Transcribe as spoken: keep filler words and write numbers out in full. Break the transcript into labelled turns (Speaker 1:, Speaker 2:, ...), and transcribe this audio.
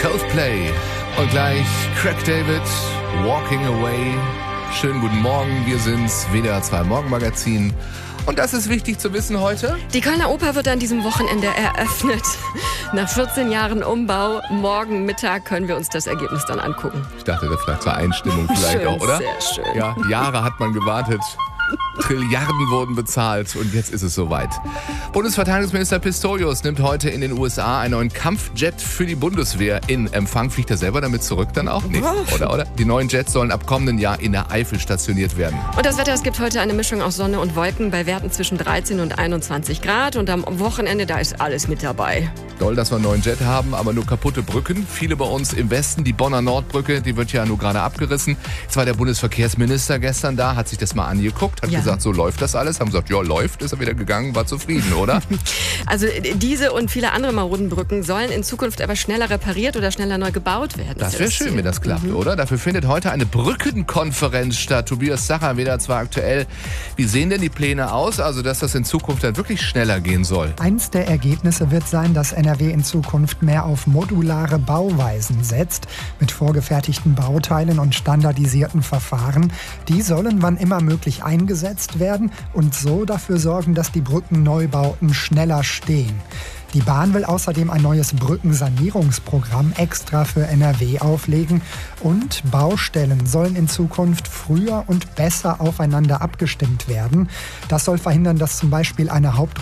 Speaker 1: Coldplay und gleich Craig David, Walking Away. Schönen guten Morgen, wir sind's, W D R zwei Morgenmagazin. Und das ist wichtig zu wissen heute.
Speaker 2: Die Kölner Oper wird an diesem Wochenende eröffnet. Nach vierzehn Jahren Umbau, morgen Mittag können wir uns das Ergebnis dann angucken.
Speaker 1: Ich dachte, das vielleicht zur Einstimmung vielleicht
Speaker 2: schön,
Speaker 1: auch, oder?
Speaker 2: Sehr schön.
Speaker 1: Ja, Jahre hat man gewartet. Trilliarden wurden bezahlt und jetzt ist es soweit. Bundesverteidigungsminister Pistorius nimmt heute in den U S A einen neuen Kampfjet für die Bundeswehr in Empfang. Fliegt er selber damit zurück dann auch? Nee, oder, oder? Die neuen Jets sollen ab kommenden Jahr in der Eifel stationiert werden.
Speaker 2: Und das Wetter, es gibt heute eine Mischung aus Sonne und Wolken bei Werten zwischen dreizehn und einundzwanzig Grad. Und am Wochenende, da ist alles mit dabei.
Speaker 1: Toll, dass wir einen neuen Jet haben, aber nur kaputte Brücken. Viele bei uns im Westen, die Bonner Nordbrücke, die wird ja nur gerade abgerissen. Jetzt war der Bundesverkehrsminister gestern da, hat sich das mal angeguckt, hat
Speaker 2: ja.
Speaker 1: gesagt, so läuft das alles. Haben gesagt, ja, läuft, ist er wieder gegangen, war zufrieden, oder?
Speaker 2: Also diese und viele andere maroden Brücken sollen in Zukunft aber schneller repariert oder schneller neu gebaut werden.
Speaker 1: Das wäre schön, wenn das klappt, mhm. oder? Dafür findet heute eine Brückenkonferenz statt. Tobias Sacher, W D R zwei aktuell. Wie sehen denn die Pläne aus? Also, dass das in Zukunft dann wirklich schneller gehen soll?
Speaker 3: Eins der Ergebnisse wird sein, dass N R W in Zukunft mehr auf modulare Bauweisen setzt, mit vorgefertigten Bauteilen und standardisierten Verfahren. Die sollen wann immer möglich eingesetzt werden und so dafür sorgen, dass die Brückenneubauten schneller stehen. Die Bahn will außerdem ein neues Brückensanierungsprogramm extra für N R W auflegen und Baustellen sollen in Zukunft früher und besser aufeinander abgestimmt werden. Das soll verhindern, dass zum Beispiel eine Hauptroute